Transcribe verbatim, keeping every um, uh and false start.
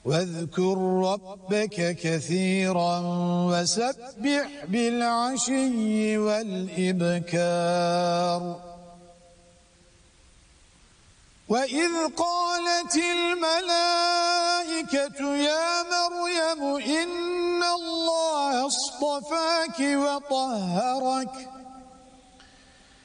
واذكر ربك كثيرا وسبح بالعشي والإبكار. وإذ قالت الملائكة يا مريم إن الله اصطفاك وطهرك